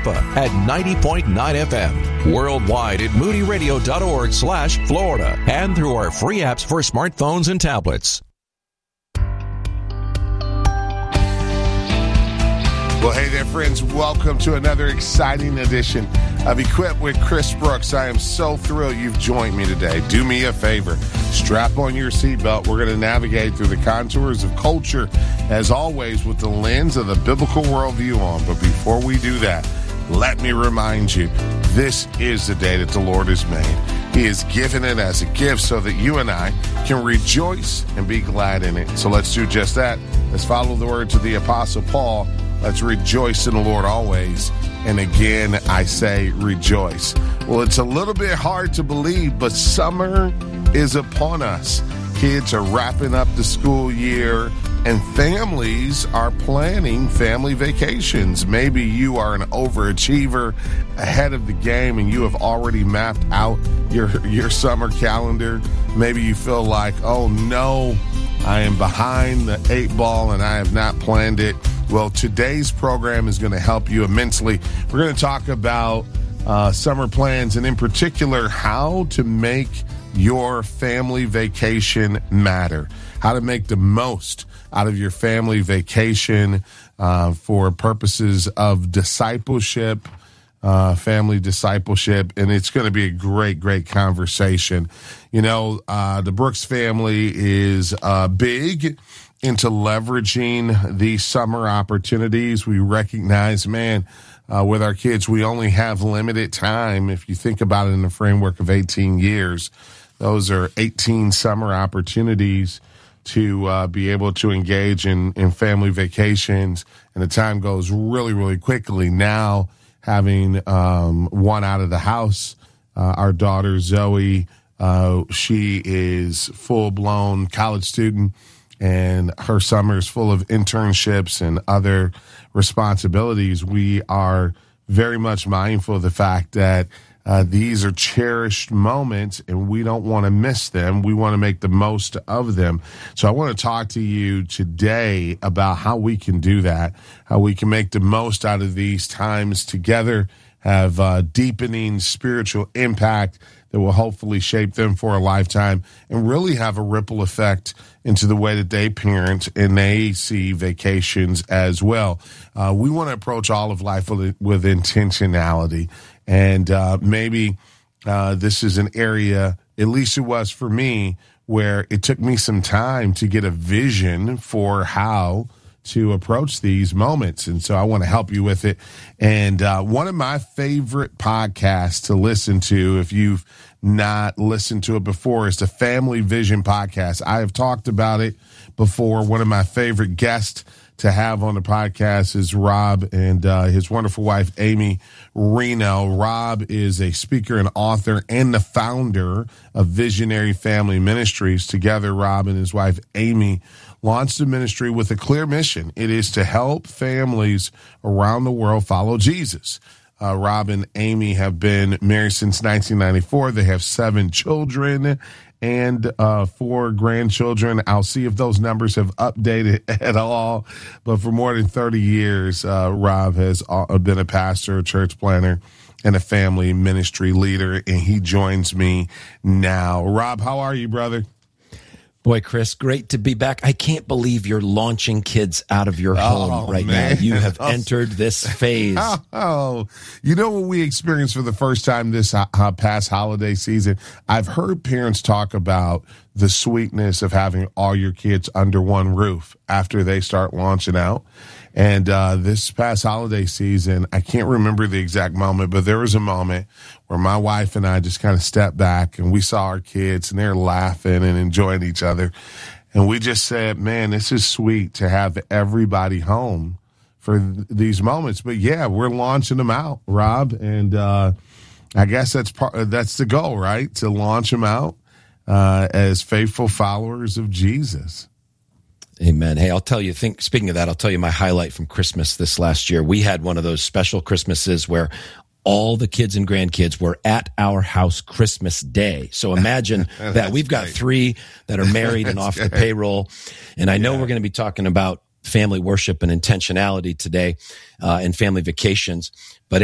Tampa at 90.9 FM. Worldwide at moodyradio.org/Florida and through our free apps for smartphones and tablets. Well, hey there, friends. Welcome to another exciting edition of Equipped with Chris Brooks. I am so thrilled you've joined me today. Do me a favor. Strap on your seatbelt. We're going to navigate through the contours of culture, as always, with the lens of the biblical worldview on. But before we do that, let me remind you, this is the day that the Lord has made. He has given it as a gift so that you and I can rejoice and be glad in it. So let's do just that. Let's follow the words of the Apostle Paul. Let's rejoice in the Lord always. And again, I say rejoice. Well, it's a little bit hard to believe, but summer is upon us. Kids are wrapping up the school year, and families are planning family vacations. Maybe you are an overachiever ahead of the game, and you have already mapped out your summer calendar. Maybe you feel like, oh no, I am behind the 8 ball and I have not planned it. Well, today's program is going to help you immensely. We're going to talk about summer plans, and in particular, how to make your family vacation matter, how to make the most out of your family vacation for purposes of discipleship, family discipleship, and it's going to be a great, great conversation. You know, the Brooks family is big into leveraging these summer opportunities. We recognize, with our kids, we only have limited time. If you think about it in the framework of 18 years, those are 18 summer opportunities to be able to engage in family vacations, and the time goes really, really quickly. Now, having one out of the house, our daughter Zoe, she is full-blown college student, and her summer is full of internships and other responsibilities. We are very much mindful of the fact that these are cherished moments, and we don't want to miss them. We want to make the most of them. So I want to talk to you today about how we can do that, how we can make the most out of these times together, have deepening spiritual impact that will hopefully shape them for a lifetime, and really have a ripple effect into the way that they parent and they see vacations as well. We want to approach all of life with intentionality. And maybe this is an area, at least it was for me, where it took me some time to get a vision for how to approach these moments. And so I want to help you with it. And one of my favorite podcasts to listen to, if you've not listened to it before, is the Family Vision podcast. I have talked about it before. One of my favorite guests to have on the podcast is Rob and his wonderful wife, Amy Reno. Rob is a speaker and author and the founder of Visionary Family Ministries. Together, Rob and his wife, Amy, launched the ministry with a clear mission. It is to help families around the world follow Jesus. Rob and Amy have been married since 1994. They have 7 children and 4 grandchildren. I'll see if those numbers have updated at all. But for more than 30 years, Rob has been a pastor, a church planner, and a family ministry leader, and he joins me now. Rob, how are you, brother? Boy, Chris, great to be back. I can't believe you're launching kids out of your home right now. You have entered this phase. You know what we experienced for the first time this past holiday season? I've heard parents talk about the sweetness of having all your kids under one roof after they start launching out. And this past holiday season, I can't remember the exact moment, but there was a moment where my wife and I just kind of stepped back and we saw our kids and they're laughing and enjoying each other. And we just said, man, this is sweet to have everybody home for these moments. But yeah, we're launching them out, Rob. And I guess that's the goal, right? To launch them out as faithful followers of Jesus. Amen. Hey, I'll tell you, speaking of that, I'll tell you my highlight from Christmas this last year. We had one of those special Christmases where all the kids and grandkids were at our house Christmas Day. So imagine that. We've got 3 that are married and off the payroll. And I know we're going to be talking about family worship and intentionality today and family vacations. But